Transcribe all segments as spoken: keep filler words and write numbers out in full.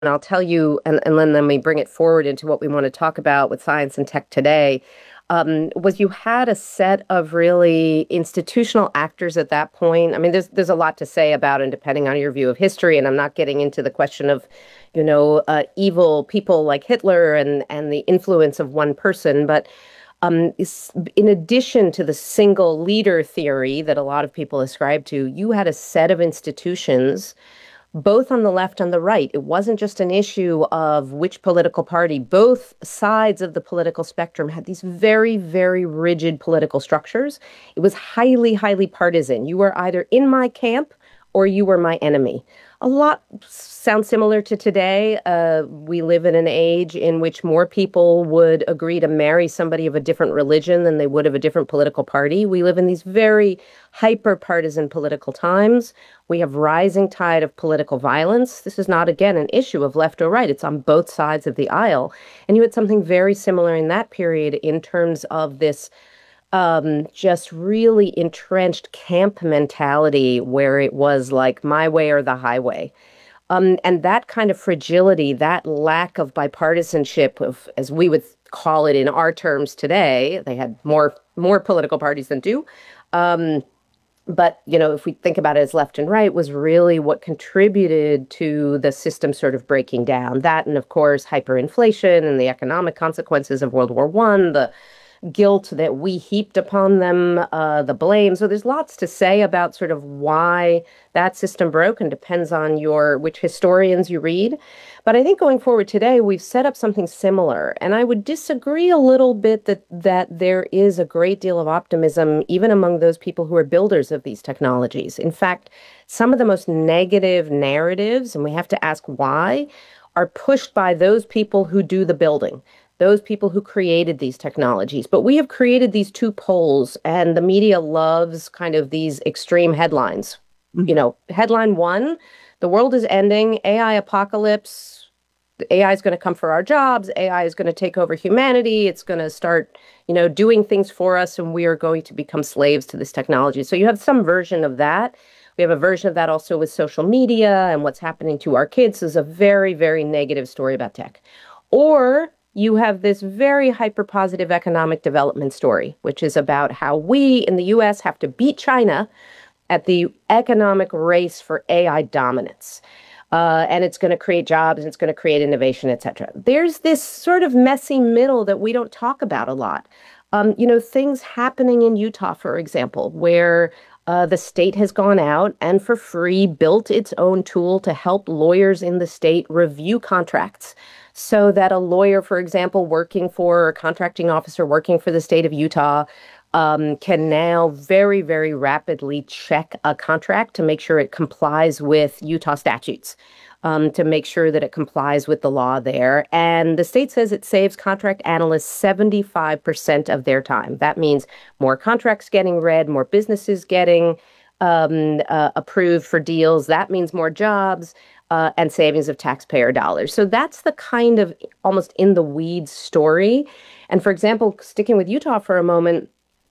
and I'll tell you, and, and then, then we bring it forward into what we want to talk about with science and tech today, um, was you had a set of really institutional actors at that point. I mean, there's there's a lot to say about it, depending on your view of history, and I'm not getting into the question of, you know, uh, evil people like Hitler and and the influence of one person, but um, in addition to the single leader theory that a lot of people ascribe to, you had a set of institutions both on the left and the right. It wasn't just an issue of which political party. Both sides of the political spectrum had these very, very rigid political structures. It was highly, highly partisan. You were either in my camp or you were my enemy. A lot sounds similar to today. Uh, we live in an age in which more people would agree to marry somebody of a different religion than they would of a different political party. We live in these very hyper-partisan political times. We have rising tide of political violence. This is not, again, an issue of left or right. It's on both sides of the aisle. And you had something very similar in that period in terms of this um, just really entrenched camp mentality where it was like my way or the highway. Um, and that kind of fragility, that lack of bipartisanship, of, as we would call it in our terms today, they had more more political parties than do. Um, but, you know, if we think about it as left and right, was really what contributed to the system sort of breaking down. That, and of course, hyperinflation and the economic consequences of World War One, the guilt that we heaped upon them, uh, the blame. So there's lots to say about sort of why that system broke, and depends on your which historians you read. But I think going forward today, we've set up something similar. And I would disagree a little bit that that there is a great deal of optimism, even among those people who are builders of these technologies. In fact, some of the most negative narratives, and we have to ask why, are pushed by those people who do the building, those people who created these technologies. But we have created these two poles, and the media loves kind of these extreme headlines. You know, headline one, the world is ending, A I apocalypse, A I is going to come for our jobs, A I is going to take over humanity, it's going to start, you know, doing things for us, and we are going to become slaves to this technology. So you have some version of that. We have a version of that also with social media and what's happening to our kids. This is a very, very negative story about tech. Or you have this very hyper-positive economic development story, which is about how we in the U S have to beat China at the economic race for A I dominance. Uh, and it's going to create jobs, and it's going to create innovation, et cetera. There's this sort of messy middle that we don't talk about a lot. Um, you know, things happening in Utah, for example, where uh, the state has gone out and for free built its own tool to help lawyers in the state review contracts, so that a lawyer, for example, working for a contracting officer working for the state of Utah um, can now very, very rapidly check a contract to make sure it complies with Utah statutes, um, to make sure that it complies with the law there. And the state says it saves contract analysts seventy-five percent of their time. That means more contracts getting read, more businesses getting um, uh, approved for deals. That means more jobs. Uh, and savings of taxpayer dollars. So that's the kind of almost in the weeds story. And for example, sticking with Utah for a moment,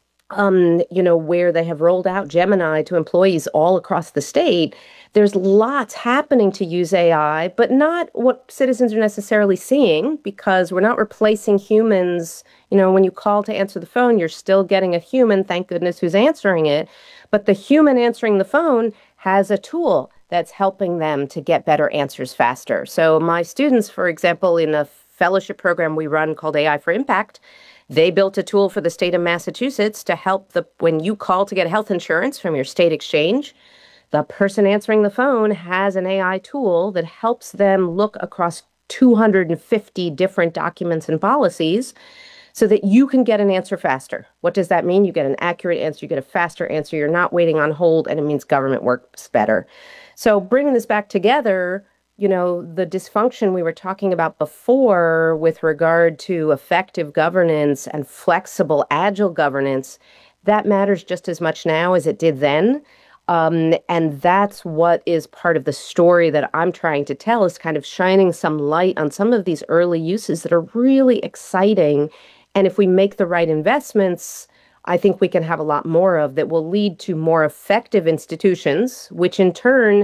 um, you know, where they have rolled out Gemini to employees all across the state, there's lots happening to use A I, but not what citizens are necessarily seeing, because we're not replacing humans. You know, when you call to answer the phone, you're still getting a human, thank goodness, who's answering it. But the human answering the phone has a tool that's helping them to get better answers faster. So my students, for example, in a fellowship program we run called A I for Impact, they built a tool for the state of Massachusetts to help the when you call to get health insurance from your state exchange, the person answering the phone has an A I tool that helps them look across two hundred fifty different documents and policies so that you can get an answer faster. What does that mean? You get an accurate answer, you get a faster answer, you're not waiting on hold, and it means government works better. So bringing this back together, you know, the dysfunction we were talking about before with regard to effective governance and flexible, agile governance, that matters just as much now as it did then. Um, and that's what is part of the story that I'm trying to tell, is kind of shining some light on some of these early uses that are really exciting. And if we make the right investments, I think we can have a lot more of that will lead to more effective institutions, which in turn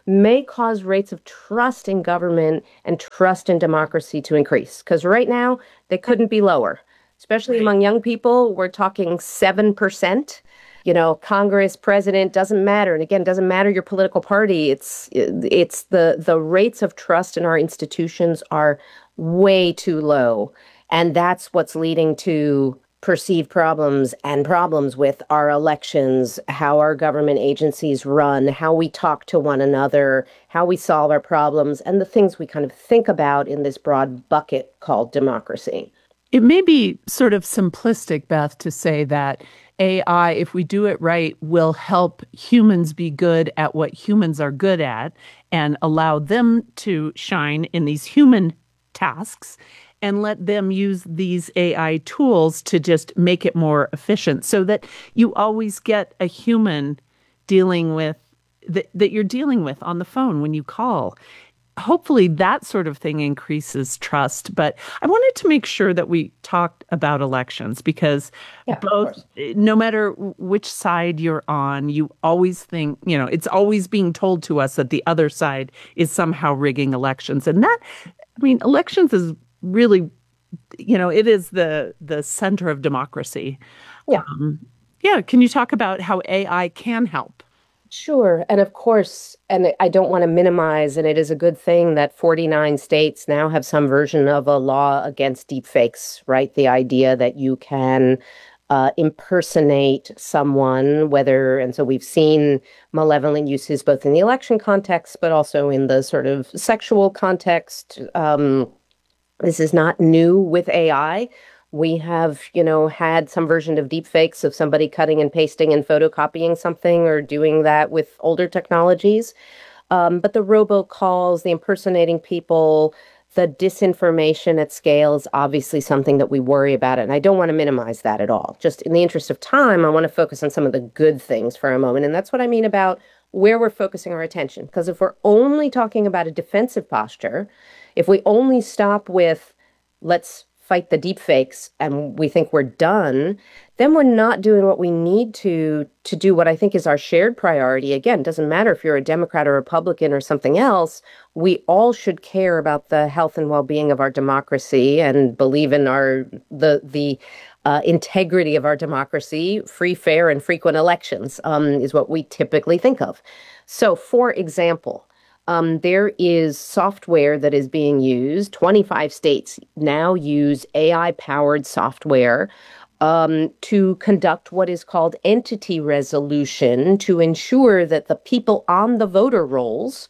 may cause rates of trust in government and trust in democracy to increase. Because right now, they couldn't be lower, especially Right. among young people. We're talking seven percent. You know, Congress, president, doesn't matter. And again, doesn't matter your political party. It's it's the the rates of trust in our institutions are way too low. And that's what's leading to perceived problems and problems with our elections, how our government agencies run, how we talk to one another, how we solve our problems, and the things we kind of think about in this broad bucket called democracy. It may be sort of simplistic, Beth, to say that A I, if we do it right, will help humans be good at what humans are good at and allow them to shine in these human tasks and let them use these A I tools to just make it more efficient so that you always get a human dealing with that, that you're dealing with on the phone when you call. Hopefully that sort of thing increases trust. But I wanted to make sure that we talked about elections because Yeah, of both, course. no matter which side you're on, you always think, you know, it's always being told to us that the other side is somehow rigging elections. And that, I mean, elections is really, you know, it is the the center of democracy. Yeah. Um, yeah. Can you talk about how A I can help? Sure. And of course, and I don't want to minimize, and it is a good thing that forty-nine states now have some version of a law against deepfakes, right? The idea that you can uh, impersonate someone, whether, and so we've seen malevolent uses both in the election context, but also in the sort of sexual context. Um, this is not new with A I. We have, you know, had some version of deepfakes of somebody cutting and pasting and photocopying something or doing that with older technologies. Um, but the robocalls, the impersonating people, the disinformation at scale is obviously something that we worry about. And I don't want to minimize that at all. Just in the interest of time, I want to focus on some of the good things for a moment. And that's what I mean about where we're focusing our attention. Because if we're only talking about a defensive posture, if we only stop with, let's fight the deepfakes and we think we're done, then we're not doing what we need to to do what I think is our shared priority. Again, it doesn't matter if you're a Democrat or Republican or something else. We all should care about the health and well-being of our democracy and believe in our the the uh, integrity of our democracy. Free, fair, and frequent elections um, is what we typically think of. So, for example, Um, there is software that is being used. twenty-five states now use A I-powered software um, to conduct what is called entity resolution to ensure that the people on the voter rolls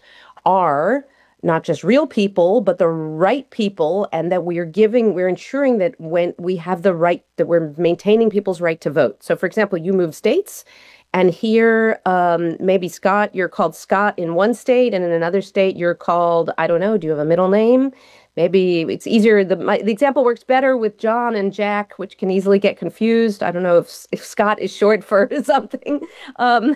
are not just real people, but the right people, and that we are giving, we're ensuring that when we have the right, that we're maintaining people's right to vote. So, for example, you move states. And here, um, maybe Scott, you're called Scott in one state, and in another state, you're called, I don't know, do you have a middle name? Maybe it's easier. The, my, the example works better with John and Jack, which can easily get confused. I don't know if, if Scott is short for something. Um,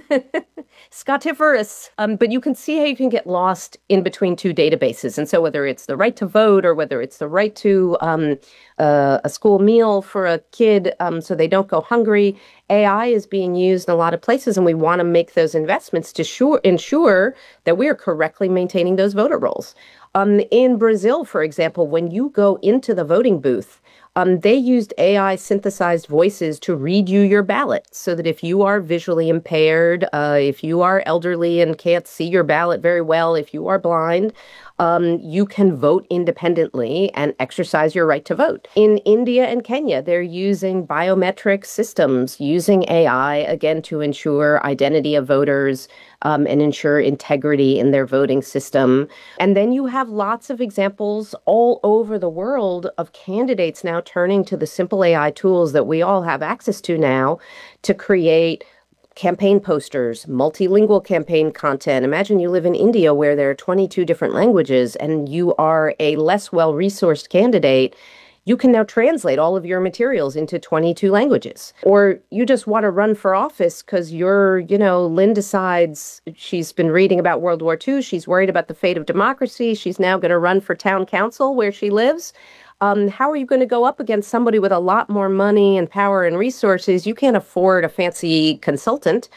Scottiferous. Um, but you can see how you can get lost in between two databases. And so whether it's the right to vote or whether it's the right to um, uh, a school meal for a kid um, so they don't go hungry, A I is being used in a lot of places, and we want to make those investments to sure, ensure that we are correctly maintaining those voter rolls. Um, in Brazil, for example, when you go into the voting booth, um, they used A I synthesized voices to read you your ballot so that if you are visually impaired, uh, if you are elderly and can't see your ballot very well, if you are blind, um, you can vote independently and exercise your right to vote. In India and Kenya, they're using biometric systems, using A I, again, to ensure identity of voters um, and ensure integrity in their voting system. And then you have lots of examples all over the world of candidates now turning to the simple A I tools that we all have access to now to create campaign posters, multilingual campaign content. Imagine you live in India where there are twenty-two different languages and you are a less well-resourced candidate. You can now translate all of your materials into twenty-two languages. Or you just want to run for office because you're, you know, Lynn decides she's been reading about World War Two. She's worried about the fate of democracy. She's now going to run for town council where she lives. Um, how are you going to go up against somebody with a lot more money and power and resources? You can't afford a fancy consultant.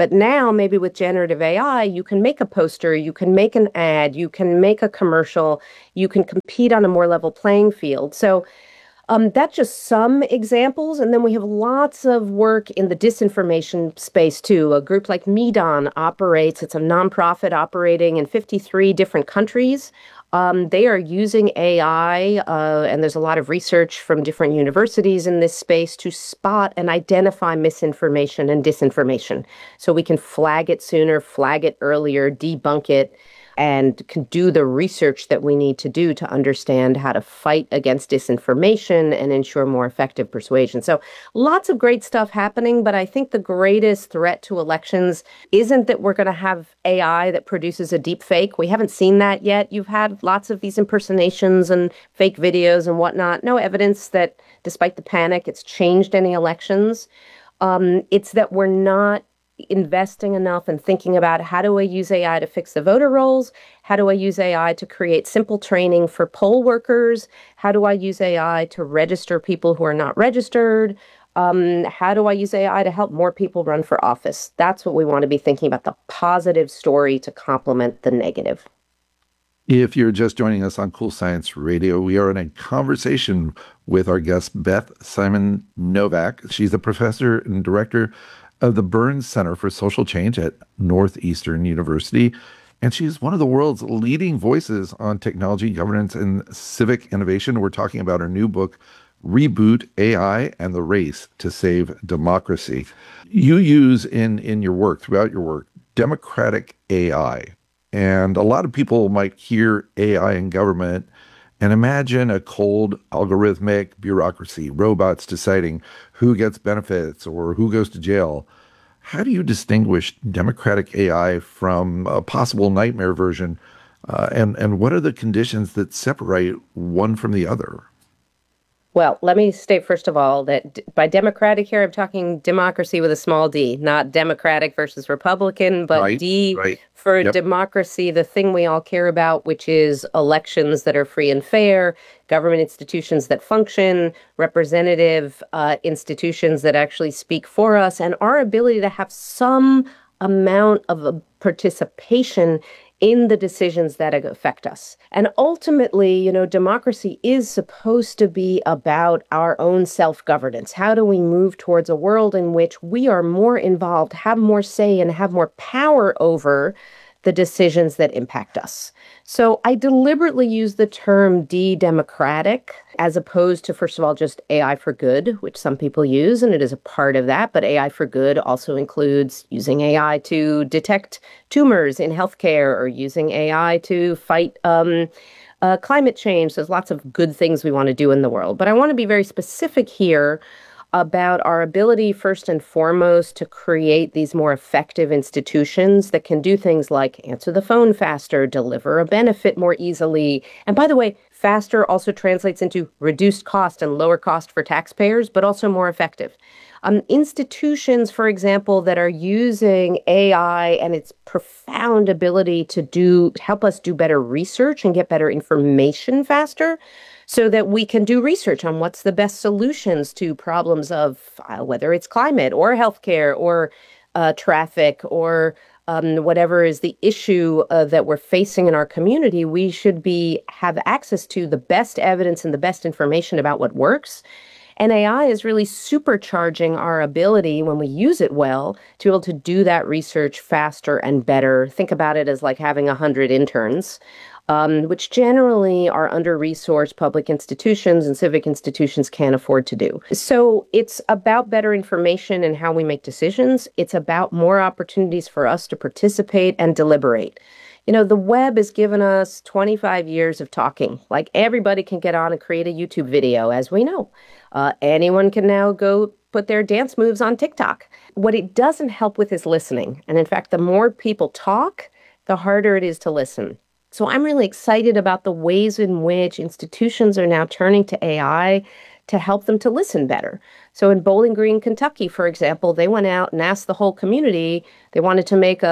But now, maybe with generative A I, you can make a poster, you can make an ad, you can make a commercial, you can compete on a more level playing field. So um, that's just some examples. And then we have lots of work in the disinformation space too. A group like Medan operates, it's a nonprofit operating in fifty-three different countries. Um, they are using A I, uh, and there's a lot of research from different universities in this space to spot and identify misinformation and disinformation. So we can flag it sooner, flag it earlier, debunk it, and can do the research that we need to do to understand how to fight against disinformation and ensure more effective persuasion. So lots of great stuff happening, but I think the greatest threat to elections isn't that we're going to have A I that produces a deep fake. We haven't seen that yet. You've had lots of these impersonations and fake videos and whatnot. No evidence that, despite the panic, it's changed any elections. Um, it's that we're not investing enough and thinking about how do I use A I to fix the voter rolls? How do I use A I to create simple training for poll workers? How do I use A I to register people who are not registered? Um, how do I use A I to help more people run for office? That's what we want to be thinking about, the positive story to complement the negative. If you're just joining us on Cool Science Radio, we are in a conversation with our guest, Beth Simon Novak. She's a professor and director of the Burns Center for Social Change at Northeastern University. And she's one of the world's leading voices on technology, governance, and civic innovation. We're talking about her new book, Reboot A I and the Race to Save Democracy. You use in, in your work, throughout your work, democratic A I. And a lot of people might hear A I in government and imagine a cold, algorithmic bureaucracy, robots deciding who gets benefits or who goes to jail. How do you distinguish democratic A I from a possible nightmare version? Uh, and, and what are the conditions that separate one from the other? Well, let me state, first of all, that d- by democratic here, I'm talking democracy with a small d, not Democratic versus Republican, but Right, D right. for Yep. democracy, the thing we all care about, which is elections that are free and fair, government institutions that function, representative uh, institutions that actually speak for us, and our ability to have some amount of uh, participation in the decisions that affect us. And ultimately, you know, democracy is supposed to be about our own self-governance. How do we move towards a world in which we are more involved, have more say, and have more power over the decisions that impact us? So I deliberately use the term de-democratic as opposed to, first of all, just A I for good, which some people use, and it is a part of that. But A I for good also includes using A I to detect tumors in healthcare or using A I to fight um, uh, climate change. There's lots of good things we want to do in the world. But I want to be very specific here about our ability, first and foremost, to create these more effective institutions that can do things like answer the phone faster, deliver a benefit more easily. And by the way, faster also translates into reduced cost and lower cost for taxpayers, but also more effective. Um, institutions, for example, that are using A I and its profound ability to do help us do better research and get better information faster, so that we can do research on what's the best solutions to problems of uh, whether it's climate or healthcare or uh, traffic or um, whatever is the issue uh, that we're facing in our community. We should be have access to the best evidence and the best information about what works. And A I is really supercharging our ability, when we use it well, to be able to do that research faster and better. Think about it as like having one hundred interns. Um, which generally are under-resourced public institutions and civic institutions can't afford to do. So it's about better information and how we make decisions. It's about more opportunities for us to participate and deliberate. You know, the web has given us twenty-five years of talking. Like, everybody can get on and create a YouTube video, as we know. Uh, anyone can now go put their dance moves on TikTok. What it doesn't help with is listening. And in fact, the more people talk, the harder it is to listen. So I'm really excited about the ways in which institutions are now turning to A I to help them to listen better. So in Bowling Green, Kentucky, for example, they went out and asked the whole community. They wanted to make a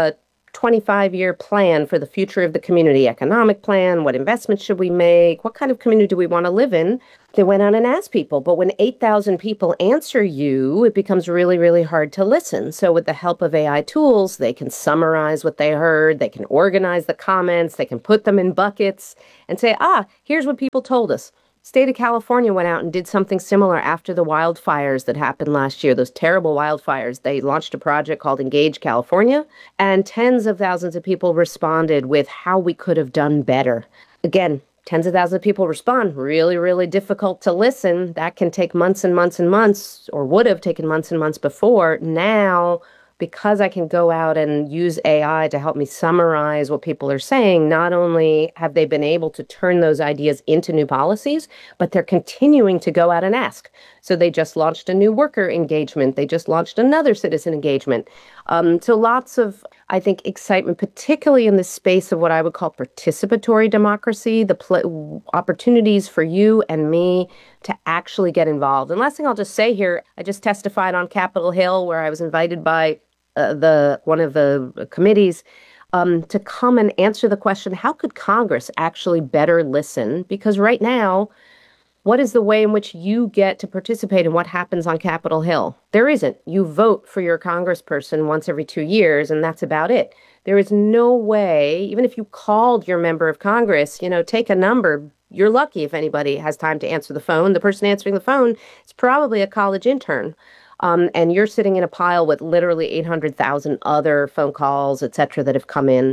twenty-five year plan for the future of the community, economic plan, what investments should we make, what kind of community do we want to live in? They went out and asked people. But when eight thousand people answer you, it becomes really, really hard to listen. So with the help of A I tools, they can summarize what they heard, they can organize the comments, they can put them in buckets and say, ah, here's what people told us. State of California went out and did something similar after the wildfires that happened last year, those terrible wildfires. They launched a project called Engage California, and tens of thousands of people responded with how we could have done better. Again, tens of thousands of people respond. Really, really difficult to listen. That can take months and months and months, or would have taken months and months before. Now, because I can go out and use A I to help me summarize what people are saying, not only have they been able to turn those ideas into new policies, but they're continuing to go out and ask. So they just launched a new worker engagement. They just launched another citizen engagement. Um, so lots of, I think, excitement, particularly in the space of what I would call participatory democracy, the pl- opportunities for you and me to actually get involved. And last thing I'll just say here, I just testified on Capitol Hill where I was invited by uh, the one of the committees um, to come and answer the question, how could Congress actually better listen? Because right now, what is the way in which you get to participate in what happens on Capitol Hill? There isn't. You vote for your congressperson once every two years, and that's about it. There is no way, even if you called your member of Congress, you know, take a number. You're lucky if anybody has time to answer the phone. The person answering the phone is probably a college intern. Um, and you're sitting in a pile with literally eight hundred thousand other phone calls, et cetera, that have come in.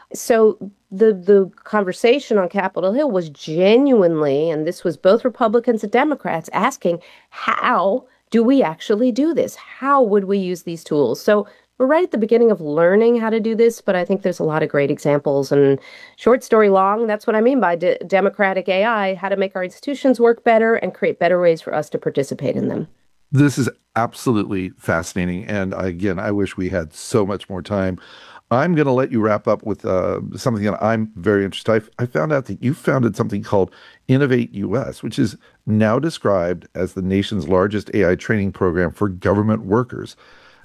So the the conversation on Capitol Hill was genuinely, and this was both Republicans and Democrats, asking, how do we actually do this? How would we use these tools? So we're right at the beginning of learning how to do this, but I think there's a lot of great examples. And short story long, that's what I mean by de- democratic A I, how to make our institutions work better and create better ways for us to participate in them. This is absolutely fascinating. And again, I wish we had so much more time. I'm going to let you wrap up with uh, something that I'm very interested in. I found out that you founded something called Innovate U S, which is now described as the nation's largest A I training program for government workers.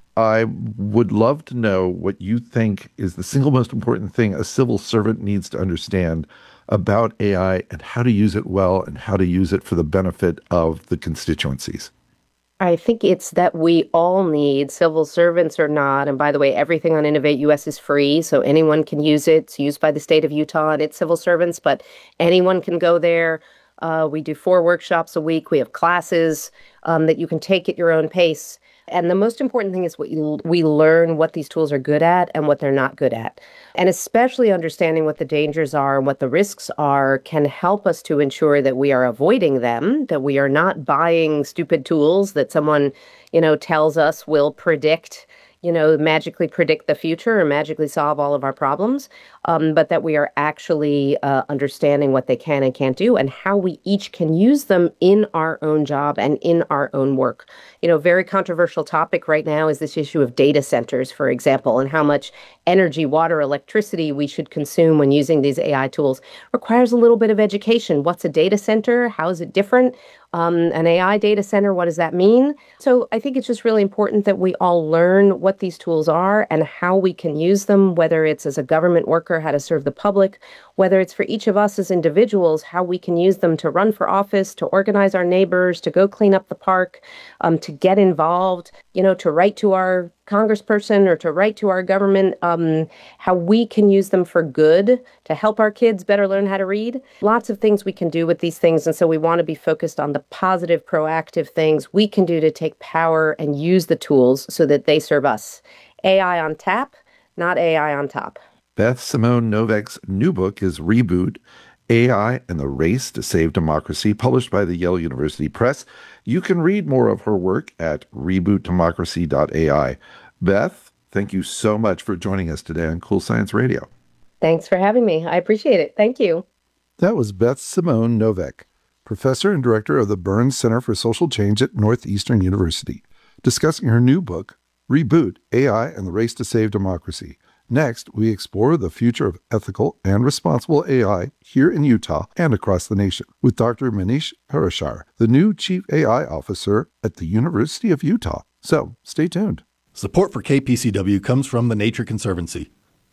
I would love to know what you think is the single most important thing a civil servant needs to understand about A I and how to use it well and how to use it for the benefit of the constituencies. I think it's that we all need, civil servants or not. And by the way, everything on Innovate U S is free, so anyone can use it. It's used by the state of Utah and its civil servants, but anyone can go there. Uh, we do four workshops a week. We have classes um, that you can take at your own pace. And the most important thing is what you, we learn what these tools are good at and what they're not good at. And especially understanding what the dangers are and what the risks are can help us to ensure that we are avoiding them, that we are not buying stupid tools that someone, you know, tells us will predict, you know, magically predict the future or magically solve all of our problems, um, but that we are actually uh, understanding what they can and can't do and how we each can use them in our own job and in our own work. You know, very controversial topic right now is this issue of data centers, for example, and how much energy, water, electricity we should consume when using these A I tools. Requires a little bit of education. What's a data center? How is it different? Um, an A I data center, what does that mean? So I think it's just really important that we all learn what these tools are and how we can use them, whether it's as a government worker, how to serve the public, whether it's for each of us as individuals, how we can use them to run for office, to organize our neighbors, to go clean up the park, um, to get involved, you know, to write to our congressperson or to write to our government, um, how we can use them for good, to help our kids better learn how to read. Lots of things we can do with these things. And so we want to be focused on the positive, proactive things we can do to take power and use the tools so that they serve us. A I on tap, not A I on top. Beth Simone Novak's new book is Reboot, A I and the Race to Save Democracy, published by the Yale University Press. You can read more of her work at reboot democracy dot A I. Beth, thank you so much for joining us today on Cool Science Radio. Thanks for having me. I appreciate it. Thank you. That was Beth Simone Novak, professor and director of the Burns Center for Social Change at Northeastern University, discussing her new book, Reboot, A I and the Race to Save Democracy. Next, we explore the future of ethical and responsible A I here in Utah and across the nation with Doctor Manish Parashar, the new Chief A I Officer at the University of Utah. So, stay tuned. Support for K P C W comes from the Nature Conservancy.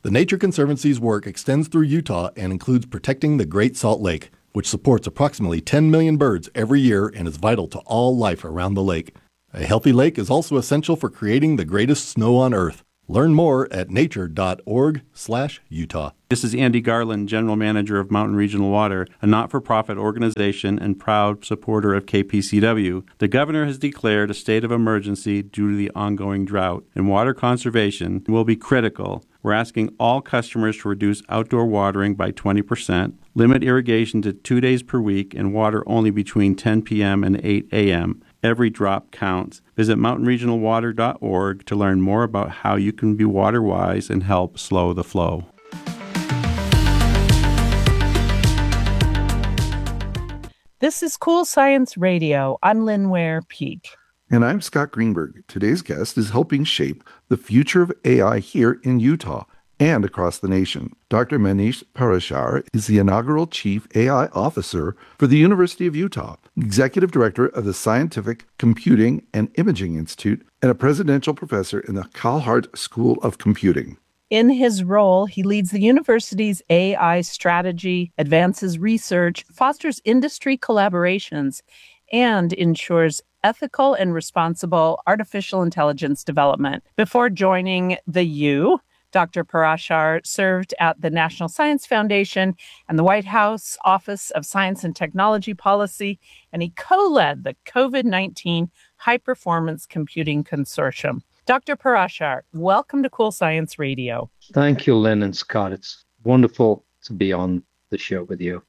The Nature Conservancy's work extends through Utah and includes protecting the Great Salt Lake, which supports approximately ten million birds every year and is vital to all life around the lake. A healthy lake is also essential for creating the greatest snow on Earth. Learn more at nature.org slash Utah. This is Andy Garland, General Manager of Mountain Regional Water, a not-for-profit organization and proud supporter of K P C W. The governor has declared a state of emergency due to the ongoing drought, and water conservation will be critical. We're asking all customers to reduce outdoor watering by twenty percent, limit irrigation to two days per week, and water only between ten p.m. and eight a.m. Every drop counts. Visit mountain regional water dot org to learn more about how you can be water wise and help slow the flow. This is Cool Science Radio. I'm Lynn Ware Peak. And I'm Scott Greenberg. Today's guest is helping shape the future of A I here in Utah and across the nation. Doctor Manish Parashar is the inaugural Chief A I Officer for the University of Utah, Executive Director of the Scientific Computing and Imaging Institute, and a Presidential Professor in the Kalhart School of Computing. In his role, he leads the university's A I strategy, advances research, fosters industry collaborations, and ensures ethical and responsible artificial intelligence development. Before joining the U, Doctor Parashar served at the National Science Foundation and the White House Office of Science and Technology Policy, and he co-led the COVID nineteen High Performance Computing Consortium. Doctor Parashar, welcome to Cool Science Radio. Thank you, Lynn and Scott. It's wonderful to be on the show with you.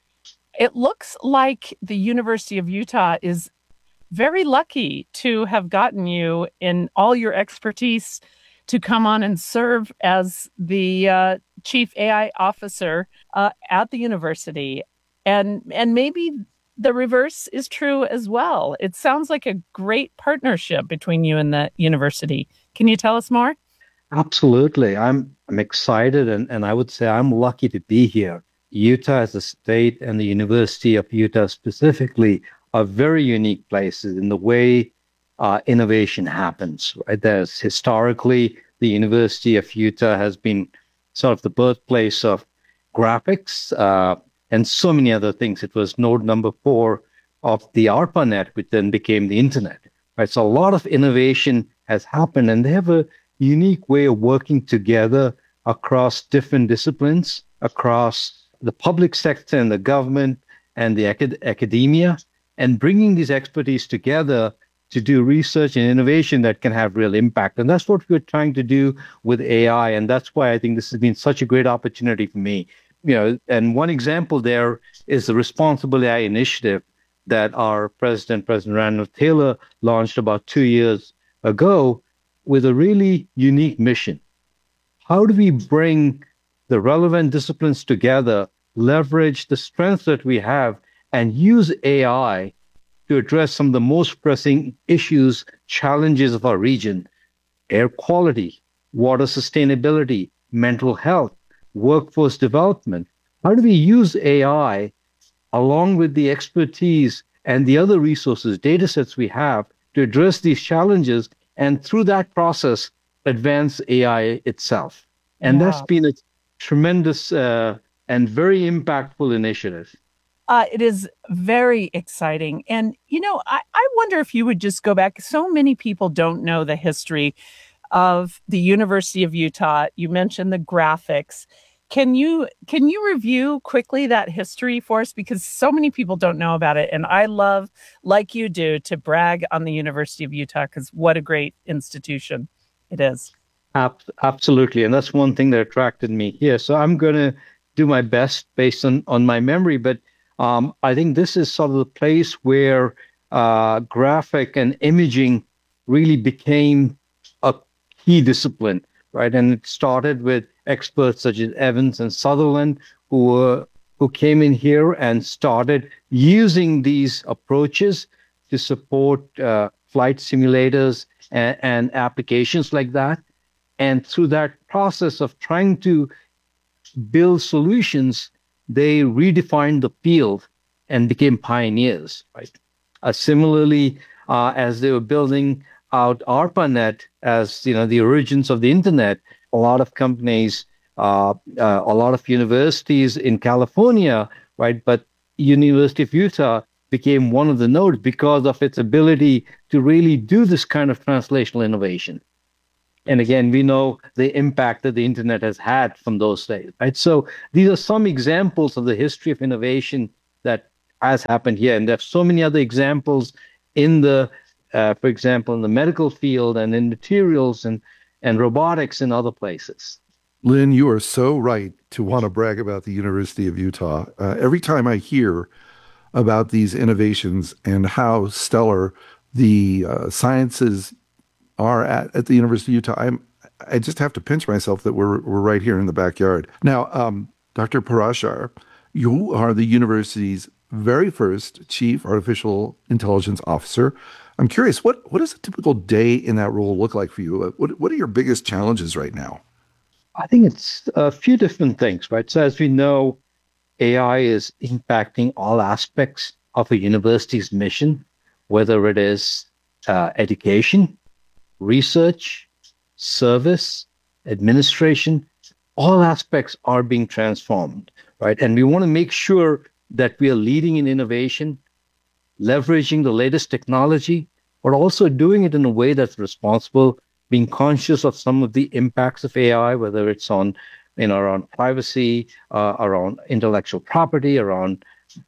It looks like the University of Utah is very lucky to have gotten you in all your expertise to come on and serve as the uh, Chief A I Officer uh, at the university. And, and maybe the reverse is true as well. It sounds like a great partnership between you and the university. Can you tell us more? Absolutely. I'm I'm excited, and, and I would say I'm lucky to be here. Utah as a state and the University of Utah specifically are very unique places in the way uh, innovation happens. Right? There's historically, the University of Utah has been sort of the birthplace of graphics uh, and so many other things. It was node number four of the ARPANET, which then became the internet. Right? So a lot of innovation has happened, and they have a unique way of working together across different disciplines, across the public sector and the government and the acad- academia, and bringing these expertise together to do research and innovation that can have real impact. And that's what we're trying to do with A I. And that's why I think this has been such a great opportunity for me. You know, and one example there is the Responsible A I Initiative that our president, President Randall Taylor, launched about two years ago with a really unique mission. How do we bring the relevant disciplines together, leverage the strengths that we have, and use A I to address some of the most pressing issues, challenges of our region: air quality, water sustainability, mental health, workforce development? How do we use A I along with the expertise and the other resources, data sets we have to address these challenges, and through that process, advance A I itself? And Yeah. that's been a tremendous uh, and very impactful initiative. Uh, it is very exciting. And, you know, I, I wonder if you would just go back. So many people don't know the history of the University of Utah. You mentioned the graphics. Can you can you review quickly that history for us? Because so many people don't know about it. And I love, like you do, to brag on the University of Utah, because what a great institution it is. Ab- Absolutely. And that's one thing that attracted me here. So I'm going to do my best based on, on my memory. But um, I think this is sort of the place where uh, graphic and imaging really became a key discipline, right? And it started with experts such as Evans and Sutherland, who were, who came in here and started using these approaches to support uh, flight simulators and, and applications like that. And through that process of trying to build solutions, they redefined the field and became pioneers, right? Uh, similarly, uh, as they were building out ARPANET as, you know, the origins of the internet, a lot of companies uh, uh, a lot of universities in California, right? But University of Utah became one of the nodes because of its ability to really do this kind of translational innovation. And again, we know the impact that the internet has had from those days, right? So these are some examples of the history of innovation that has happened here. And there's so many other examples in the, uh, for example, in the medical field and in materials and, and robotics and other places. Lynn, you are so right to want to brag about the University of Utah. Uh, every time I hear about these innovations and how stellar the uh, sciences are at, at the University of Utah, I'm, I just have to pinch myself that we're we're right here in the backyard. Now, um, Doctor Parashar, you are the university's very first Chief Artificial Intelligence Officer. I'm curious, what what does a typical day in that role look like for you? What what are your biggest challenges right now? I think it's a few different things, right? So as we know, A I is impacting all aspects of a university's mission, whether it is uh, education, research, service, administration, all aspects are being transformed, right? And we want to make sure that we are leading in innovation, leveraging the latest technology, but also doing it in a way that's responsible, being conscious of some of the impacts of A I, whether it's on, you know, around privacy, uh, around intellectual property, around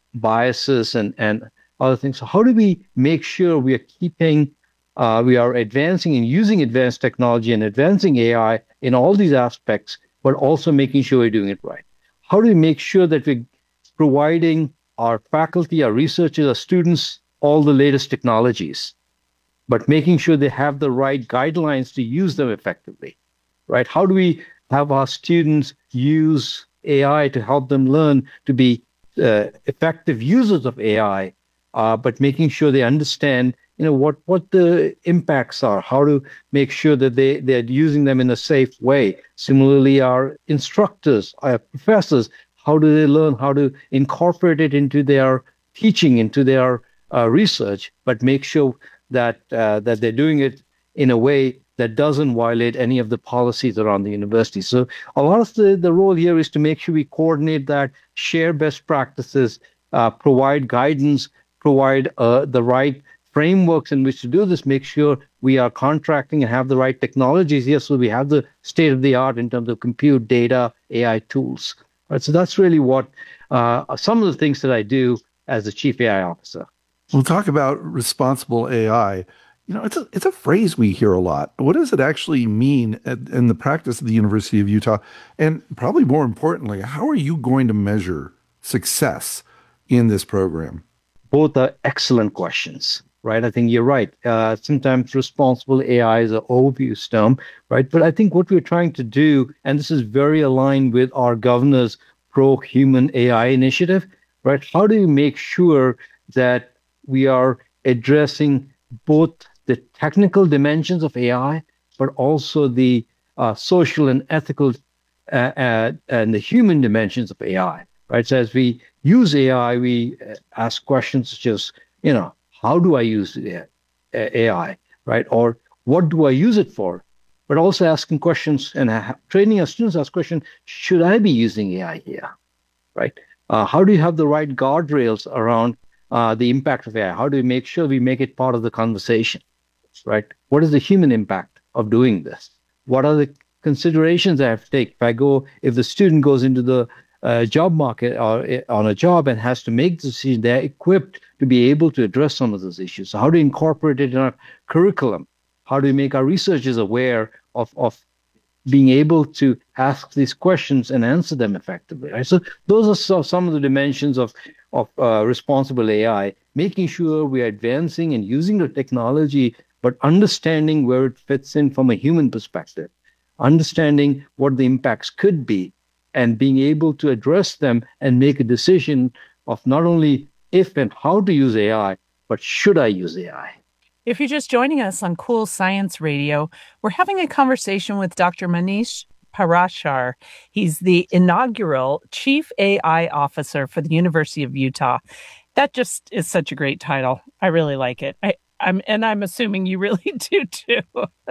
biases and, and other things. So how do we make sure we are keeping, uh, we are advancing and using advanced technology and advancing A I in all these aspects, but also making sure we're doing it right? How do we make sure that we're providing our faculty, our researchers, our students, all the latest technologies, but making sure they have the right guidelines to use them effectively, right? How do we have our students use A I to help them learn to be uh, effective users of A I, uh, but making sure they understand, you know, what, what the impacts are, how to make sure that they, they're using them in a safe way. Similarly, our instructors, our professors, how do they learn how to incorporate it into their teaching, into their uh, research, but make sure that uh, that they're doing it in a way that doesn't violate any of the policies around the university. So a lot of the, the role here is to make sure we coordinate that, share best practices, uh, provide guidance, provide uh, the right frameworks in which to do this, make sure we are contracting and have the right technologies here so we have the state of the art in terms of compute, data, A I tools. Right, so that's really what uh, some of the things that I do as the Chief A I Officer. We'll talk about responsible A I. You know, it's a, it's a phrase we hear a lot. What does it actually mean at, in the practice of the University of Utah? And probably more importantly, how are you going to measure success in this program? Both are excellent questions, right? I think you're right. Uh, sometimes responsible A I is an overused term, right? But I think what we're trying to do, and this is very aligned with our governor's pro-human A I initiative, right? How do you make sure that we are addressing both the technical dimensions of A I, but also the uh, social and ethical uh, uh, and the human dimensions of A I, right? So as we use A I, we ask questions such as, you know, how do I use A I, right? Or what do I use it for? But also asking questions and ha- training our students ask questions, should I be using A I here, right? Uh, how do you have the right guardrails around Uh, the impact of A I? How do we make sure we make it part of the conversation, right? What is the human impact of doing this? What are the considerations I have to take? If I go, if the student goes into the uh, job market or uh, on a job and has to make the decision, they're equipped to be able to address some of those issues. So how do we incorporate it in our curriculum? How do we make our researchers aware of, of being able to ask these questions and answer them effectively, right? So those are so, some of the dimensions of, of uh, responsible A I, making sure we are advancing and using the technology, but understanding where it fits in from a human perspective, understanding what the impacts could be, and being able to address them and make a decision of not only if and how to use A I, but should I use A I? If you're just joining us on Cool Science Radio, we're having a conversation with Doctor Manish Parashar. He's the inaugural Chief A I Officer for the University of Utah. That just is such a great title. I really like it. I, I'm, and I'm assuming you really do too.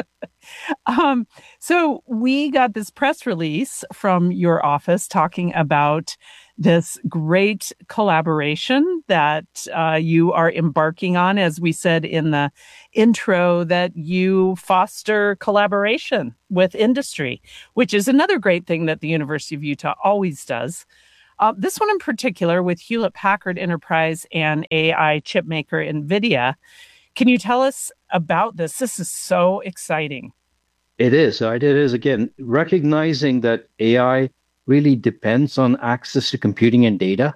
um, so we got this press release from your office talking about this great collaboration that uh, you are embarking on. As we said in the intro, that you foster collaboration with industry, which is another great thing that the University of Utah always does. Uh, this one in particular with Hewlett-Packard Enterprise and A I chipmaker NVIDIA. Can you tell us about this? This is so exciting. It is. Right? It is, again, recognizing that A I really depends on access to computing and data.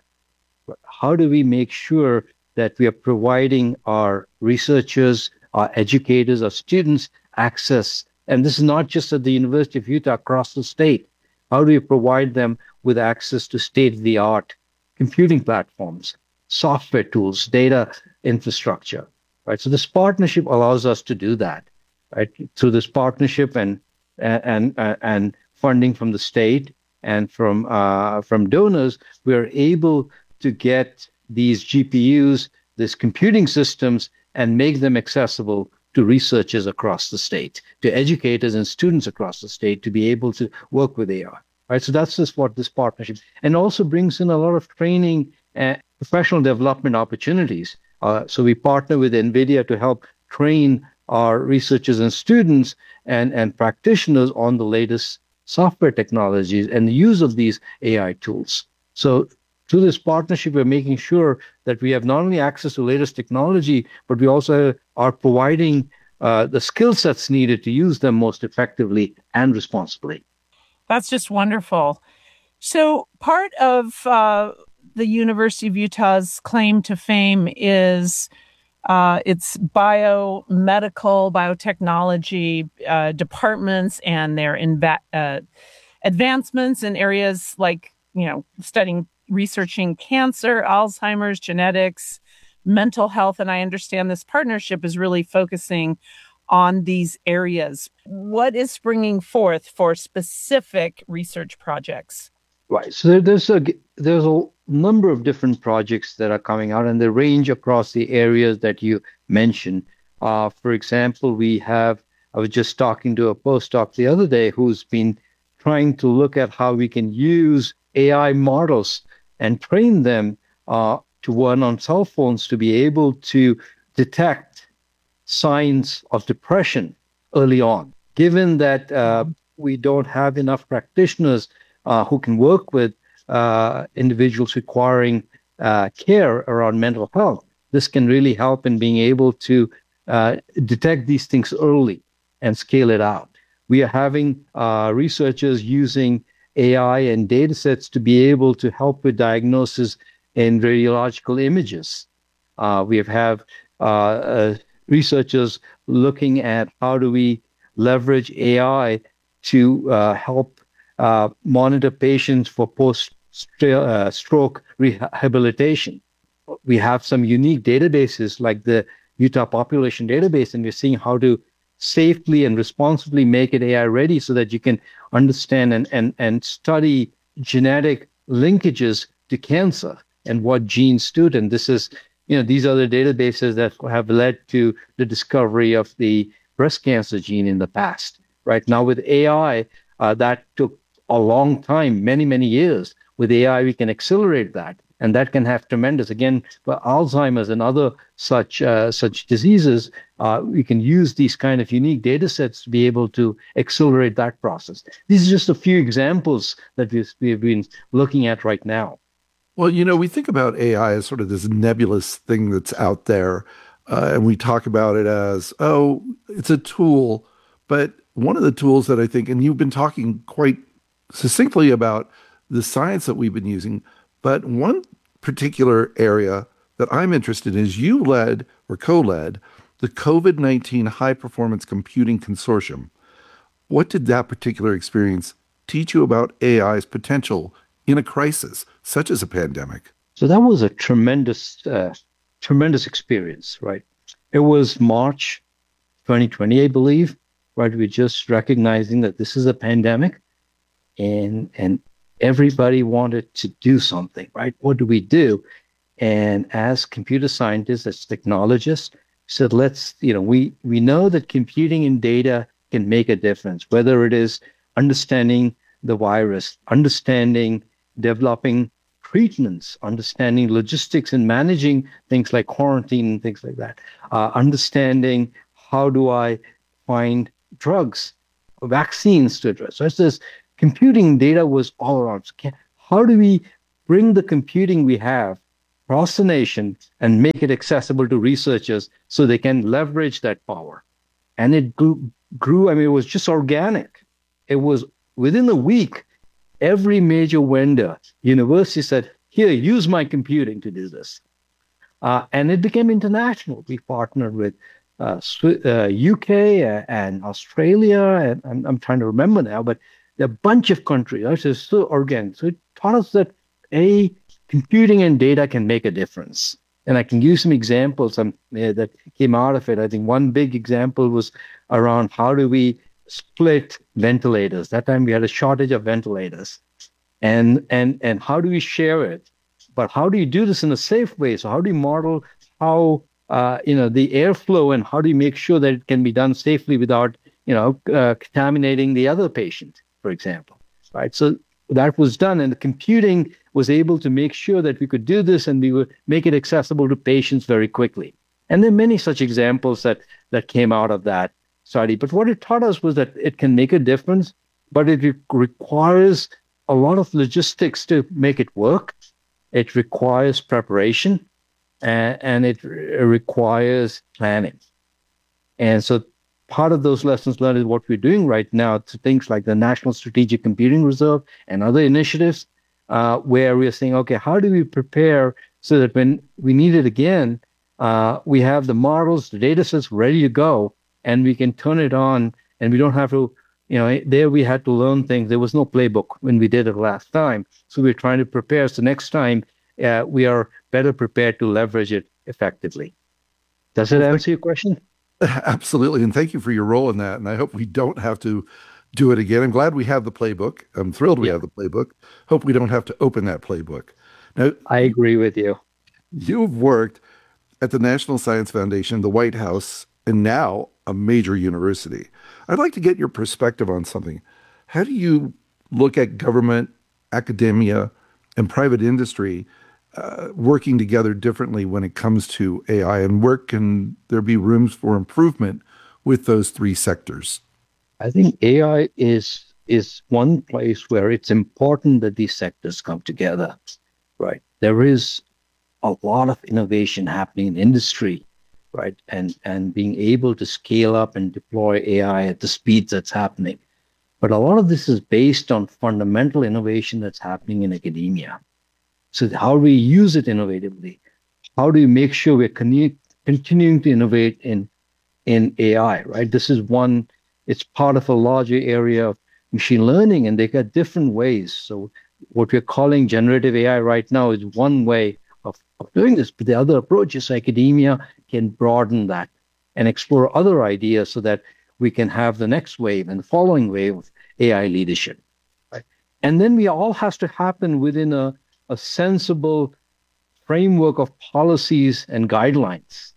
How do we make sure that we are providing our researchers, our educators, our students access? And this is not just at the University of Utah, across the state. How do we provide them with access to state-of-the-art computing platforms, software tools, data infrastructure? Right. So this partnership allows us to do that, right? Through this partnership and and and, and funding from the state and from uh, from donors, we are able to get these G P Us, these computing systems, and make them accessible to researchers across the state, to educators and students across the state, to be able to work with A I. Right. So that's just what this partnership, and also brings in a lot of training and professional development opportunities. Uh, so we partner with NVIDIA to help train our researchers and students and, and practitioners on the latest software technologies and the use of these A I tools. So through this partnership, we're making sure that we have not only access to latest technology, but we also are providing uh, the skill sets needed to use them most effectively and responsibly. That's just wonderful. So part of uh, the University of Utah's claim to fame is uh, its biomedical, biotechnology uh, departments and their inva- uh, advancements in areas like, you know, studying, researching cancer, Alzheimer's, genetics, mental health. And I understand this partnership is really focusing on these areas. What is springing forth for specific research projects? Right. So there's a there's a number of different projects that are coming out, and they range across the areas that you mentioned. Uh, for example, we have. I was just talking to a postdoc the other day who's been trying to look at how we can use A I models and train them uh, to run on cell phones to be able to detect signs of depression early on. Given that uh, we don't have enough practitioners Uh, who can work with uh, individuals requiring uh, care around mental health, this can really help in being able to uh, detect these things early and scale it out. We are having uh, researchers using A I and data sets to be able to help with diagnosis in radiological images. Uh, we have uh, uh, researchers looking at how do we leverage A I to uh, help Uh, monitor patients for post-stroke rehabilitation. We have some unique databases like the Utah Population Database, and we're seeing how to safely and responsibly make it A I ready so that you can understand and, and, and study genetic linkages to cancer and what genes do. And this is, you know, these are the databases that have led to the discovery of the breast cancer gene in the past. Right now with A I, uh, that took a long time, many, many years. With A I, we can accelerate that. And that can have tremendous, again, for Alzheimer's and other such uh, such diseases, uh, we can use these kind of unique data sets to be able to accelerate that process. These are just a few examples that we've, we've been looking at right now. Well, you know, we think about A I as sort of this nebulous thing that's out there, uh, and we talk about it as, oh, it's a tool. But one of the tools that I think, and you've been talking quite succinctly about the science that we've been using, but one particular area that I'm interested in is you led or co-led the COVID nineteen High Performance Computing Consortium. What did that particular experience teach you about A I's potential in a crisis such as a pandemic? So that was a tremendous, uh, tremendous experience, right? It was March twenty twenty, I believe, right? We're just recognizing that this is a pandemic. And and everybody wanted to do something, right? What do we do? And as computer scientists, as technologists, said, let's, you know, we, we know that computing and data can make a difference, whether it is understanding the virus, understanding, developing treatments, understanding logistics and managing things like quarantine and things like that, uh, understanding how do I find drugs, vaccines to address. So it's this computing data was all around. So can, how do we bring the computing we have across the nation and make it accessible to researchers so they can leverage that power? And it grew, grew, I mean, it was just organic. It was within a week, every major vendor, university said, here, use my computing to do this. Uh, and it became international. We partnered with uh, uh, U K and Australia, and I'm, I'm trying to remember now, but a bunch of countries. Right? So it's so organic. So it taught us that, A, computing and data can make a difference. And I can give some examples um, uh, that came out of it. I think one big example was around how do we split ventilators. That time we had a shortage of ventilators. And, and, and how do we share it? But how do you do this in a safe way? So how do you model how, uh, you know, the airflow, and how do you make sure that it can be done safely without, you know, uh, contaminating the other patient, for example, right? So that was done, and the computing was able to make sure that we could do this and we would make it accessible to patients very quickly. And there are many such examples that, that came out of that study. But what it taught us was that it can make a difference, but it re- requires a lot of logistics to make it work. It requires preparation, and, and it re- requires planning. And so part of those lessons learned is what we're doing right now to things like the National Strategic Computing Reserve and other initiatives, uh, where we're saying, okay, how do we prepare so that when we need it again, uh, we have the models, the data sets ready to go, and we can turn it on, and we don't have to, you know, there we had to learn things. There was no playbook when we did it last time. So we're trying to prepare. So next time uh, we are better prepared to leverage it effectively. Does it answer your question? Absolutely. And thank you for your role in that. And I hope we don't have to do it again. I'm glad we have the playbook. I'm thrilled we Yeah. have the playbook. Hope we don't have to open that playbook. Now, I agree with you. you've worked at the National Science Foundation, the White House, and now a major university. I'd like to get your perspective on something. How do you look at government, academia, and private industry uh, working together differently when it comes to A I, and where can there be rooms for improvement with those three sectors? I think A I is is one place where it's important that these sectors come together, right? There is a lot of innovation happening in industry, right? And and being able to scale up and deploy A I at the speeds that's happening. But a lot of this is based on fundamental innovation that's happening in academia. So how do we use it innovatively? How do we make sure we're con- continuing to innovate in in A I, right? This is one, it's part of a larger area of machine learning, and they got different ways. So what we're calling generative A I right now is one way of, of doing this, but the other approach is academia can broaden that and explore other ideas so that we can have the next wave and the following wave of A I leadership, right? And then we all has to happen within a, a sensible framework of policies and guidelines,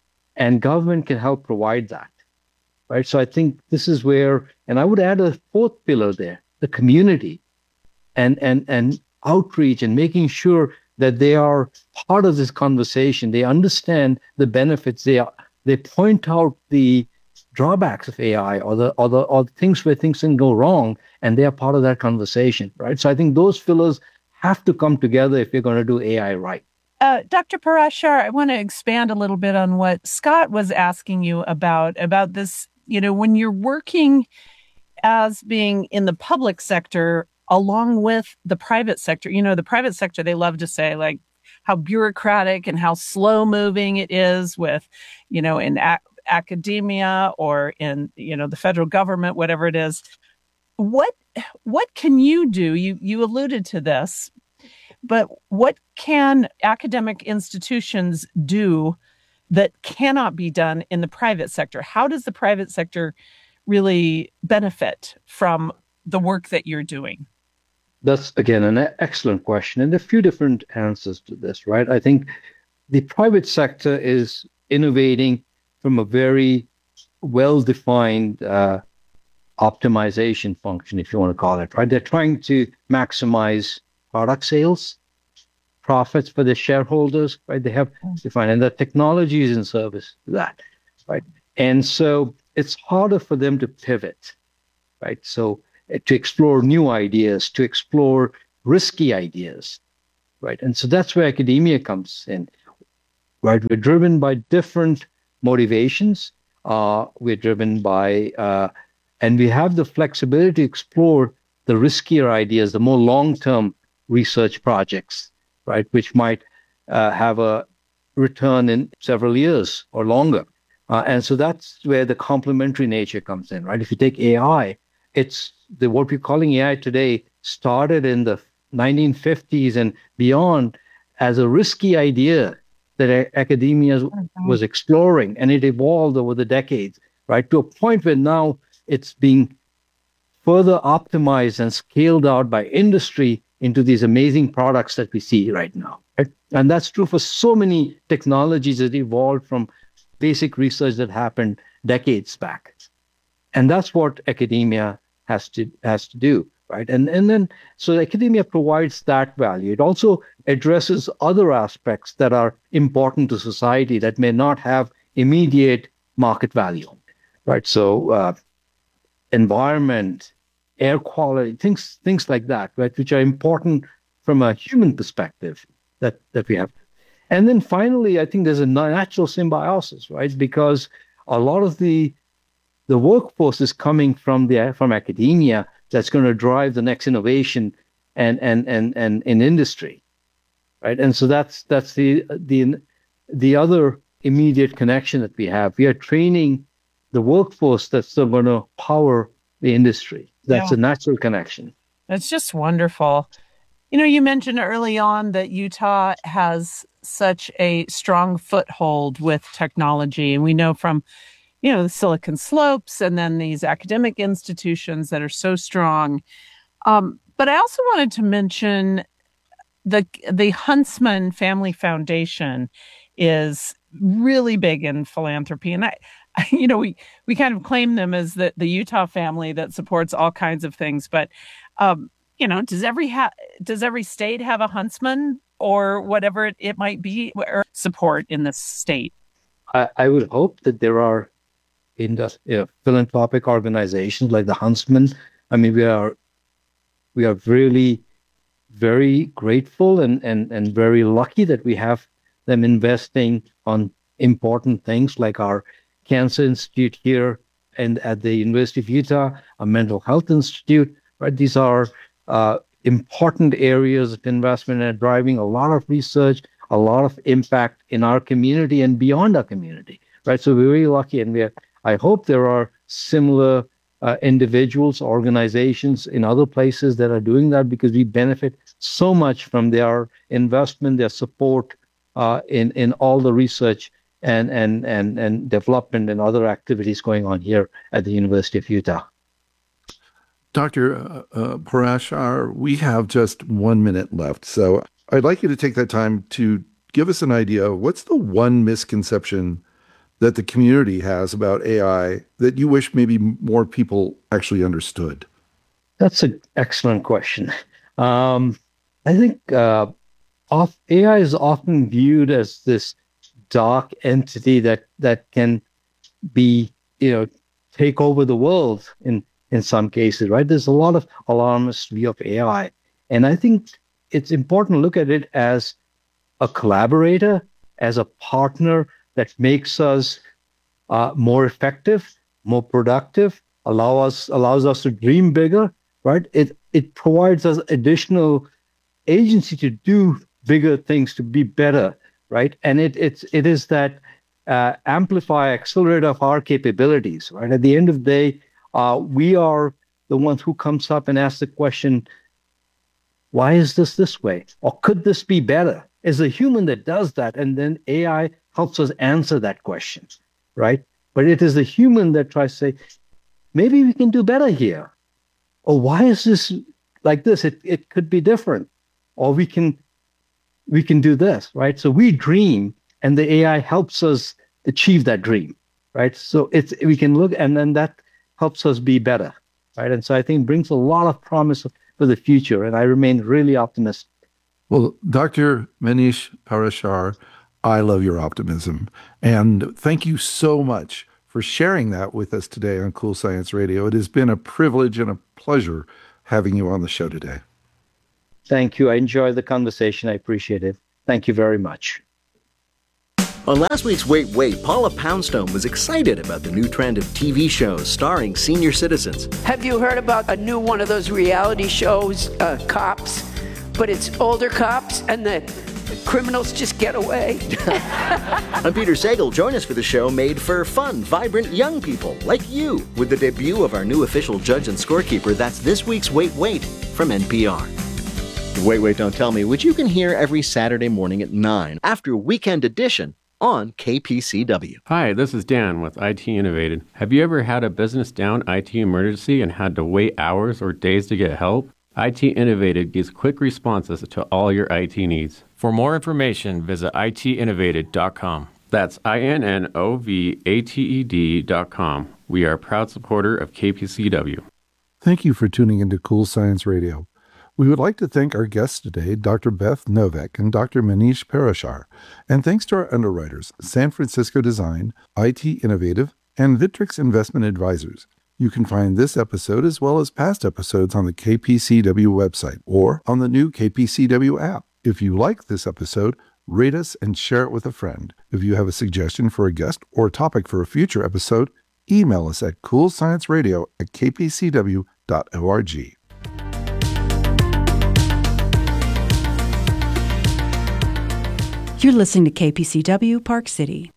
and government can help provide that, right? So I think this is where, and I would add a fourth pillar there, the community and, and, and outreach, and making sure that they are part of this conversation. They understand the benefits. They are, they point out the drawbacks of A I, or the, or the, or the things where things can go wrong, and they are part of that conversation, right? So I think those pillars have to come together if you're going to do A I right. Uh, Doctor Parashar, I want to expand a little bit on what Scott was asking you about, about this, you know, when you're working as being in the public sector along with the private sector. You know, the private sector, they love to say like how bureaucratic and how slow moving it is with, you know, in a- academia or in, you know, the federal government, whatever it is. What, what can you do? You, you alluded to this, but what can academic institutions do that cannot be done in the private sector? How does the private sector really benefit from the work that you're doing? That's, again, an excellent question. And there are a few different answers to this, right? I think the private sector is innovating from a very well-defined uh, optimization function, if you want to call it, right? They're trying to maximize product sales, profits for the shareholders, right? They have defined, and the technology is in service to that, right? And so it's harder for them to pivot, right? So uh, to explore new ideas, to explore risky ideas, right? And so that's where academia comes in, right? We're driven by different motivations. Uh, we're driven by, uh, and we have the flexibility to explore the riskier ideas, the more long-term research projects, right? Which might uh, have a return in several years or longer. Uh, and so that's where the complementary nature comes in, right? If you take A I, it's the what we're calling A I today started in the nineteen fifties and beyond as a risky idea that a- academia Mhm. was exploring, and it evolved over the decades, right? To a point where now it's being further optimized and scaled out by industry into these amazing products that we see right now. Right? And that's true for so many technologies that evolved from basic research that happened decades back. And that's what academia has to has to do, right? And and then so academia provides that value. It also addresses other aspects that are important to society that may not have immediate market value, right? So uh, environment, air quality, things things like that, right, which are important from a human perspective that that we have. And then finally, I think there's a natural symbiosis, right? Because a lot of the the workforce is coming from the from academia that's going to drive the next innovation and and and and in industry, right? And so that's that's the the the other immediate connection that we have. We are training the workforce that's still going to power the industry. That's Yeah. a natural connection. That's just wonderful. You know, you mentioned early on that Utah has such a strong foothold with technology. And we know from, you know, the Silicon Slopes and then these academic institutions that are so strong. Um, but I also wanted to mention the the Huntsman Family Foundation is really big in philanthropy. And I, you know, we, we kind of claim them as the, the Utah family that supports all kinds of things. But, um, you know, does every ha- does every state have a Huntsman or whatever it, it might be or support in this state? I, I would hope that there are in the you know, philanthropic organizations like the Huntsman. I mean, we are we are really very grateful and, and, and very lucky that we have them investing on important things like our Cancer Institute here and at the University of Utah, a Mental Health Institute. Right, these are uh, important areas of investment and driving a lot of research, a lot of impact in our community and beyond our community. Right, so we're really lucky, and we are, I hope there are similar uh, individuals, organizations in other places that are doing that because we benefit so much from their investment, their support uh, in in all the research and and and and development and other activities going on here at the University of Utah. Doctor Uh, uh, Parashar, we have just one minute left, so I'd like you to take that time to give us an idea. What's the one misconception that the community has about A I that you wish maybe more people actually understood? That's an excellent question. Um, I think uh, off, A I is often viewed as this dark entity that that can be, you know, take over the world in in some cases, right? There's a lot of alarmist view of A I, and I think it's important to look at it as a collaborator, as a partner that makes us uh, more effective, more productive, allow us allows us to dream bigger, right? It it provides us additional agency to do bigger things, to be better, right? And it it's it is that uh, amplify, accelerator of our capabilities, right? At the end of the day, uh, we are the ones who comes up and asks the question, why is this this way? Or could this be better? It's a human that does that, and then A I helps us answer that question, right? But it is the human that tries to say, maybe we can do better here. Or why is this like this? It it could be different. Or we can we can do this, right? So we dream, and the A I helps us achieve that dream, right? So it's we can look, and then that helps us be better, right? And so I think brings a lot of promise for the future, and I remain really optimistic. Well, Doctor Manish Parashar, I love your optimism, and thank you so much for sharing that with us today on Cool Science Radio. It has been a privilege and a pleasure having you on the show today. Thank you. I enjoyed the conversation. I appreciate it. Thank you very much. On last week's Wait, Wait, Paula Poundstone was excited about the new trend of T V shows starring senior citizens. Have you heard about a new one of those reality shows, uh, Cops? But it's older cops and the criminals just get away. I'm Peter Sagal. Join us for the show made for fun, vibrant young people like you with the debut of our new official judge and scorekeeper. That's this week's Wait, Wait from N P R. Wait, Wait, Don't Tell Me, which you can hear every Saturday morning at nine after Weekend Edition on K P C W. Hi, this is Dan with I T Innovated. Have you ever had a business down I T emergency and had to wait hours or days to get help? I T Innovated gives quick responses to all your I T needs. For more information, visit I T innovated dot com. That's I N N O V A T E D dot com. We are a proud supporter of K P C W. Thank you for tuning into Cool Science Radio. We would like to thank our guests today, Doctor Beth Novak and Doctor Manish Parashar, and thanks to our underwriters, San Francisco Design, I T Innovative, and Vitrix Investment Advisors. You can find this episode as well as past episodes on the K P C W website or on the new K P C W app. If you like this episode, rate us and share it with a friend. If you have a suggestion for a guest or topic for a future episode, email us at coolscienceradio at k p c w dot org. You're listening to K P C W Park City.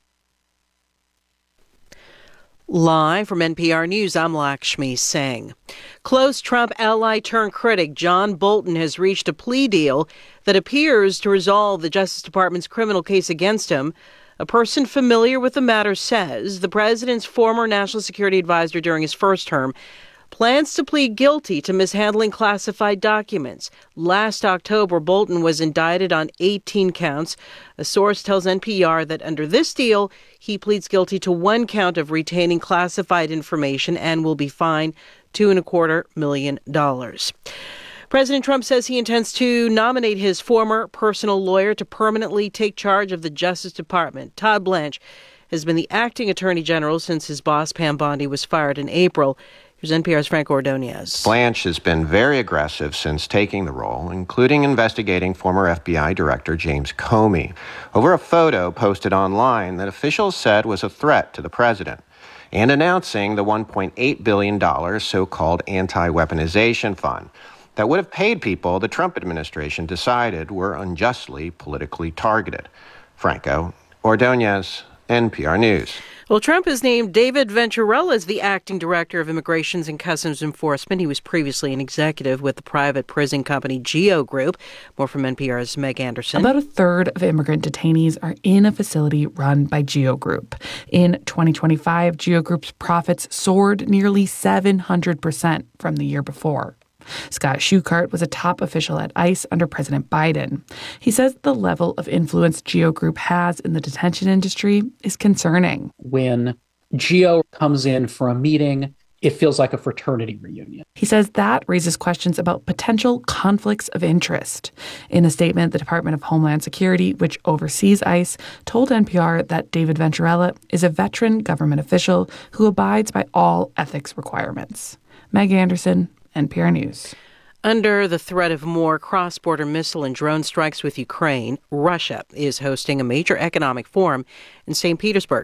Live from N P R News, I'm Lakshmi Singh. Close Trump ally turned critic John Bolton has reached a plea deal that appears to resolve the Justice Department's criminal case against him. A person familiar with the matter says the president's former national security advisor during his first term plans to plead guilty to mishandling classified documents. Last October, Bolton was indicted on eighteen counts. A source tells N P R that under this deal, he pleads guilty to one count of retaining classified information and will be fined two and a quarter million dollars. President Trump says he intends to nominate his former personal lawyer to permanently take charge of the Justice Department. Todd Blanche has been the acting attorney general since his boss, Pam Bondi, was fired in April. Here's N P R's Frank Ordonez. Blanche has been very aggressive since taking the role, including investigating former F B I Director James Comey over a photo posted online that officials said was a threat to the president, and announcing the one point eight billion dollars so-called anti-weaponization fund that would have paid people the Trump administration decided were unjustly politically targeted. Franco Ordonez, N P R News. Well, Trump has named David Venturella as the acting director of Immigrations and Customs Enforcement. He was previously an executive with the private prison company Geo Group. More from N P R's Meg Anderson. About a third of immigrant detainees are in a facility run by Geo Group. In twenty twenty-five, Geo Group's profits soared nearly seven hundred percent from the year before. Scott Schuchart was a top official at ICE under President Biden. He says the level of influence Geo Group has in the detention industry is concerning. When Geo comes in for a meeting, it feels like a fraternity reunion. He says that raises questions about potential conflicts of interest. In a statement, the Department of Homeland Security, which oversees ICE, told N P R that David Venturella is a veteran government official who abides by all ethics requirements. Meg Anderson, N P R News. Under the threat of more cross-border missile and drone strikes with Ukraine, Russia is hosting a major economic forum in Saint Petersburg.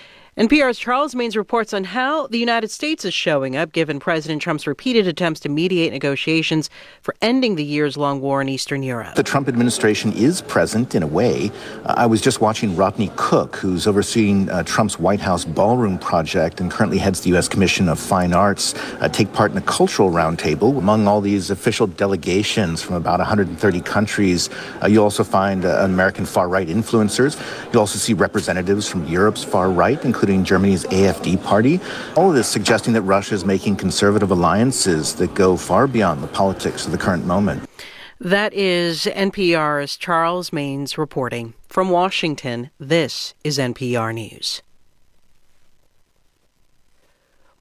N P R's Charles Maynes reports on how the United States is showing up, given President Trump's repeated attempts to mediate negotiations for ending the years-long war in Eastern Europe. The Trump administration is present in a way. Uh, I was just watching Rodney Cook, who's overseeing uh, Trump's White House ballroom project and currently heads the U S Commission of Fine Arts, uh, take part in a cultural roundtable. Among all these official delegations from about one hundred thirty countries, uh, you'll also find uh, American far-right influencers. You'll also see representatives from Europe's far-right, including including Germany's A F D party. All of this suggesting that Russia is making conservative alliances that go far beyond the politics of the current moment. That is N P R's Charles Maynes reporting. From Washington, this is N P R News.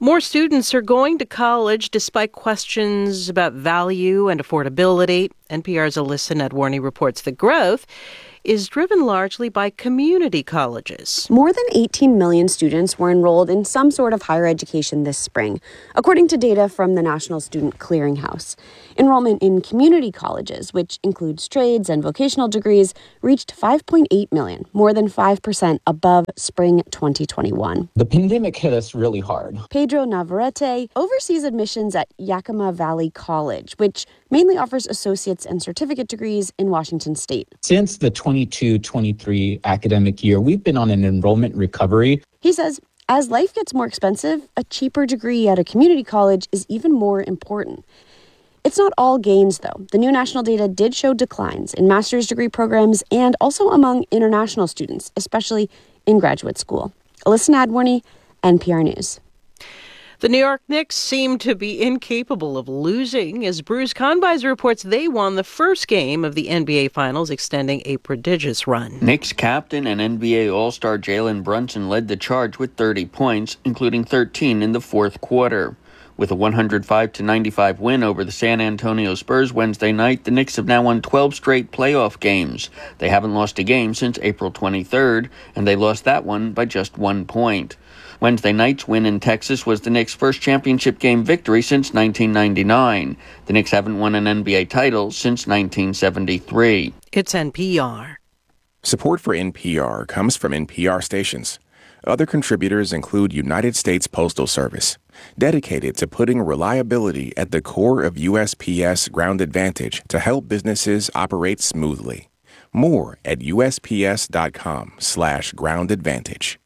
More students are going to college despite questions about value and affordability. N P R's Alyssa Nadworny reports the growth is driven largely by community colleges. More than eighteen million students were enrolled in some sort of higher education this spring, according to data from the National Student Clearinghouse. Enrollment in community colleges, which includes trades and vocational degrees, reached five point eight million, more than five percent above spring twenty twenty-one. The pandemic hit us really hard. Pedro Navarrete oversees admissions at Yakima Valley College, which mainly offers associate's and certificate degrees in Washington state. Since the twenty-two twenty-three academic year, we've been on an enrollment recovery. He says, as life gets more expensive, a cheaper degree at a community college is even more important. It's not all gains, though. The new national data did show declines in master's degree programs and also among international students, especially in graduate school. Alyssa Nadworny, N P R News. The New York Knicks seem to be incapable of losing, as Bruce Kahnweiser reports they won the first game of the N B A Finals, extending a prodigious run. Knicks captain and N B A All-Star Jalen Brunson led the charge with thirty points, including thirteen in the fourth quarter. With a one hundred five to ninety-five win over the San Antonio Spurs Wednesday night, the Knicks have now won twelve straight playoff games. They haven't lost a game since April twenty-third, and they lost that one by just one point. Wednesday night's win in Texas was the Knicks' first championship game victory since nineteen ninety-nine. The Knicks haven't won an N B A title since nineteen seventy-three. It's N P R. Support for N P R comes from N P R stations. Other contributors include United States Postal Service, dedicated to putting reliability at the core of U S P S Ground Advantage to help businesses operate smoothly. More at usps.com slash ground advantage.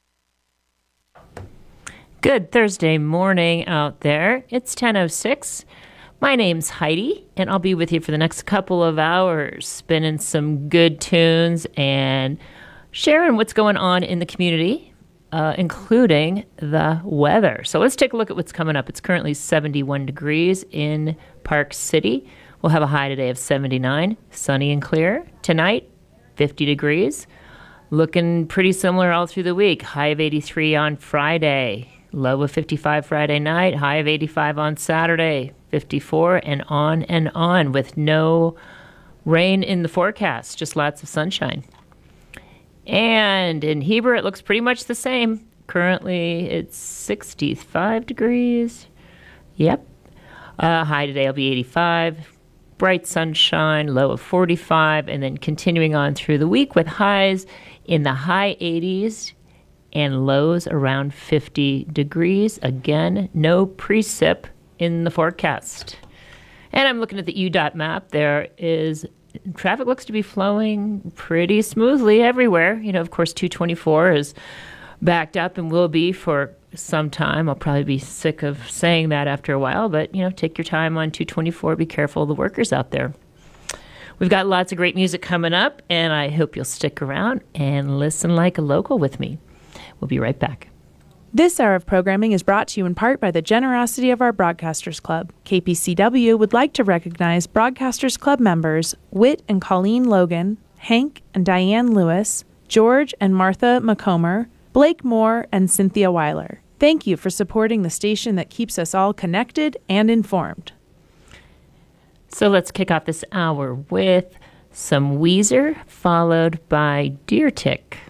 Good Thursday morning out there. It's ten oh six. My name's Heidi, and I'll be with you for the next couple of hours, spinning some good tunes and sharing what's going on in the community, uh, including the weather. So let's take a look at what's coming up. It's currently seventy-one degrees in Park City. We'll have a high today of seventy-nine, sunny and clear. Tonight, fifty degrees. Looking pretty similar all through the week. High of eighty-three on Friday. Low of fifty-five Friday night, high of eighty-five on Saturday, fifty-four, and on and on with no rain in the forecast, just lots of sunshine. And in Heber, it looks pretty much the same. Currently, it's sixty-five degrees. Yep. Uh, high today will be eighty-five. Bright sunshine, low of forty-five, and then continuing on through the week with highs in the high eighties. And lows around fifty degrees. Again, no precip in the forecast. And I'm looking at the U DOT map. There is, traffic looks to be flowing pretty smoothly everywhere. You know, of course, two twenty-four is backed up and will be for some time. I'll probably be sick of saying that after a while, but, you know, take your time on two twenty-four. Be careful of the workers out there. We've got lots of great music coming up, and I hope you'll stick around and listen like a local with me. We'll be right back. This hour of programming is brought to you in part by the generosity of our Broadcasters Club. K P C W would like to recognize Broadcasters Club members Whit and Colleen Logan, Hank and Diane Lewis, George and Martha McComber, Blake Moore, and Cynthia Weiler. Thank you for supporting the station that keeps us all connected and informed. So let's kick off this hour with some Weezer, followed by Deer Tick.